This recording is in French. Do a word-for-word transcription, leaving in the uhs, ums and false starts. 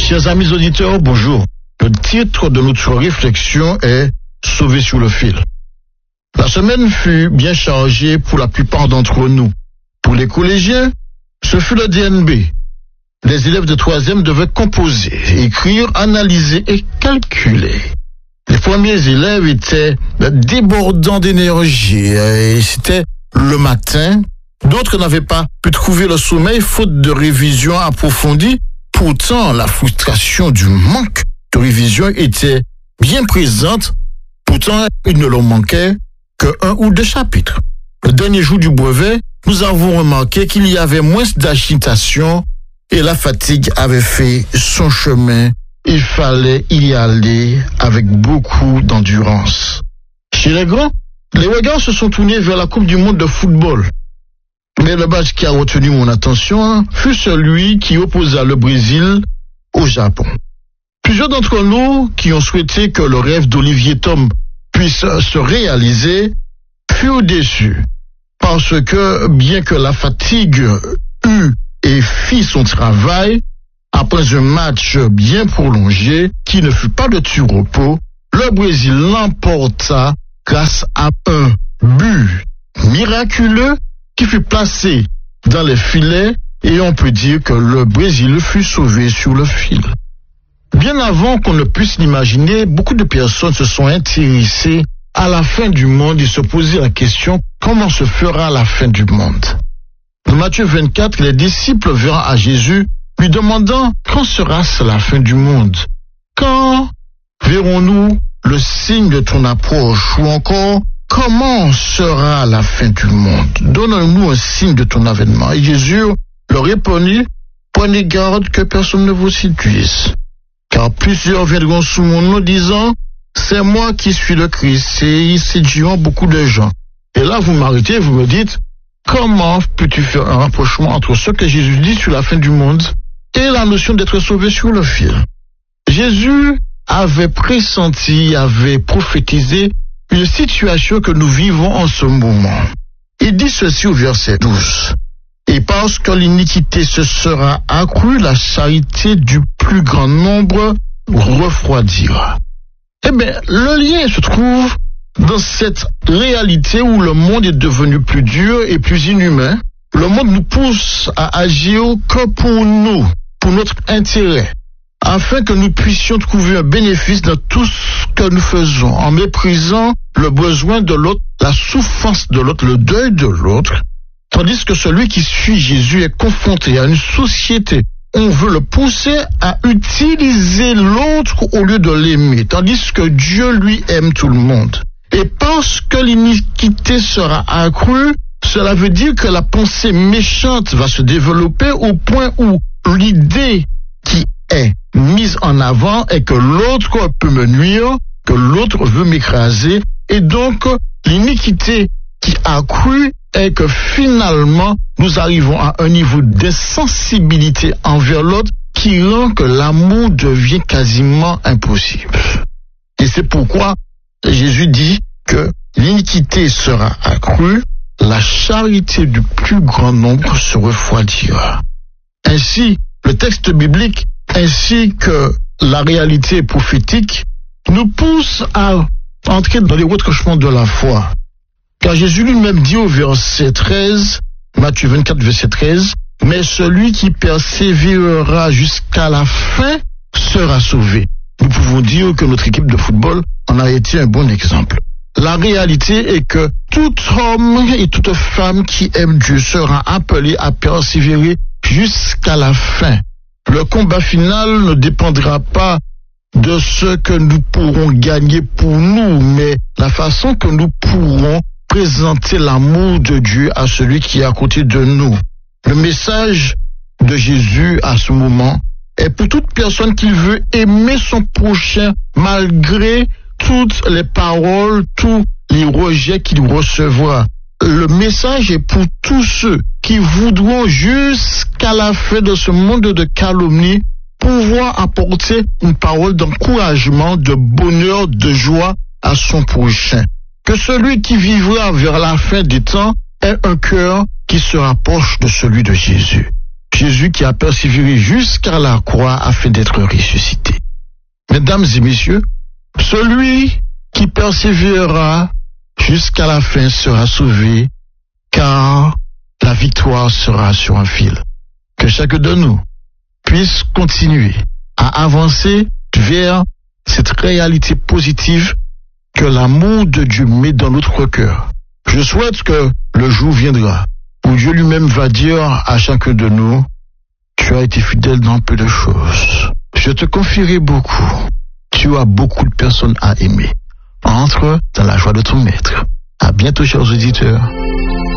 Chers amis auditeurs, bonjour. Le titre de notre réflexion est « Sauvé sur le fil ». La semaine fut bien chargée pour la plupart d'entre nous. Pour les collégiens, ce fut le D N B. Les élèves de troisième devaient composer, écrire, analyser et calculer. Les premiers élèves étaient débordants d'énergie et c'était le matin. D'autres n'avaient pas pu trouver le sommeil faute de révision approfondie. Pourtant, la frustration du manque de révision était bien présente. Pourtant, il ne leur manquait que un ou deux chapitres. Le dernier jour du brevet, nous avons remarqué qu'il y avait moins d'agitation et la fatigue avait fait son chemin. Il fallait y aller avec beaucoup d'endurance. Chez les grands, les regards se sont tournés vers la Coupe du monde de football. Mais le match qui a retenu mon attention fut celui qui opposa le Brésil au Japon. Plusieurs d'entre nous qui ont souhaité que le rêve d'Olivier Thom puisse se réaliser furent déçus. Parce que bien que la fatigue eut et fit son travail, après un match bien prolongé qui ne fut pas de tout repos, le Brésil l'emporta grâce à un but miraculeux qui fut placé dans les filets et on peut dire que le Brésil fut sauvé sur le fil. Bien avant qu'on ne puisse l'imaginer, beaucoup de personnes se sont intéressées à la fin du monde et se posaient la question comment se fera la fin du monde. Dans Matthieu vingt-quatre, les disciples vinrent à Jésus lui demandant quand sera-ce la fin du monde? Quand verrons-nous le signe de ton approche ou encore comment sera la fin du monde? Donne-nous un signe de ton avènement. Et Jésus leur répondit, prenez garde que personne ne vous séduise. Car plusieurs viendront sous mon nom disant, c'est moi qui suis le Christ, et ils séduiront beaucoup de gens. Et là, vous m'arrêtez, vous me dites, comment peux-tu faire un rapprochement entre ce que Jésus dit sur la fin du monde et la notion d'être sauvé sur le fil? Jésus avait pressenti, avait prophétisé une situation que nous vivons en ce moment. Il dit ceci au verset douze. Et parce que l'iniquité se sera accrue, la charité du plus grand nombre refroidira. Eh bien, le lien se trouve dans cette réalité où le monde est devenu plus dur et plus inhumain. Le monde nous pousse à agir que pour nous, pour notre intérêt, afin que nous puissions trouver un bénéfice dans tout ce que nous faisons, en méprisant le besoin de l'autre, la souffrance de l'autre, le deuil de l'autre, tandis que celui qui suit Jésus est confronté à une société. On veut le pousser à utiliser l'autre au lieu de l'aimer, tandis que Dieu, lui, aime tout le monde. Et parce que l'iniquité sera accrue, cela veut dire que la pensée méchante va se développer au point où l'idée qui est mise en avant est que l'autre peut me nuire, que l'autre veut m'écraser, et donc l'iniquité qui accrue est que finalement nous arrivons à un niveau d'insensibilité envers l'autre qui rend que l'amour devient quasiment impossible. Et c'est pourquoi Jésus dit que l'iniquité sera accrue, la charité du plus grand nombre se refroidira. Ainsi, le texte biblique ainsi que la réalité prophétique nous poussent à entrer dans les retranchements de la foi. Car Jésus lui-même dit au verset treize, Matthieu vingt-quatre, verset treize, « Mais celui qui persévérera jusqu'à la fin sera sauvé. » Nous pouvons dire que notre équipe de football en a été un bon exemple. La réalité est que tout homme et toute femme qui aime Dieu sera appelé à persévérer jusqu'à la fin. Le combat final ne dépendra pas de ce que nous pourrons gagner pour nous, mais la façon que nous pourrons présenter l'amour de Dieu à celui qui est à côté de nous. Le message de Jésus à ce moment est pour toute personne qui veut aimer son prochain malgré toutes les paroles, tous les rejets qu'il recevra. Le message est pour tous ceux qui voudront jusqu'à la fin de ce monde de calomnie pouvoir apporter une parole d'encouragement, de bonheur, de joie à son prochain. Que celui qui vivra vers la fin des temps ait un cœur qui se rapproche de celui de Jésus. Jésus qui a persévéré jusqu'à la croix afin d'être ressuscité. Mesdames et messieurs, celui qui persévérera jusqu'à la fin sera sauvé, car la victoire sera sur un fil. Que chacun de nous puisse continuer à avancer vers cette réalité positive que l'amour de Dieu met dans notre cœur. Je souhaite que le jour viendra où Dieu lui-même va dire à chacun de nous, tu as été fidèle dans peu de choses. Je te confierai beaucoup. Tu as beaucoup de personnes à aimer. Entre dans la joie de ton maître. À bientôt, chers auditeurs.